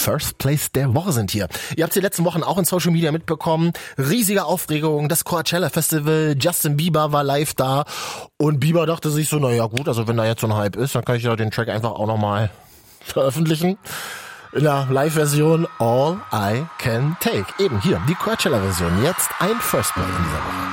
First Place der Woche sind hier. Ihr habt es die letzten Wochen auch in Social Media mitbekommen. Riesige Aufregung, das Coachella Festival, Justin Bieber war live da und Bieber dachte sich so, naja gut, also wenn da jetzt so ein Hype ist, dann kann ich ja den Track einfach auch nochmal veröffentlichen. In der Live-Version All I Can Take. Eben hier, die Coachella-Version. Jetzt ein First Place in dieser Woche.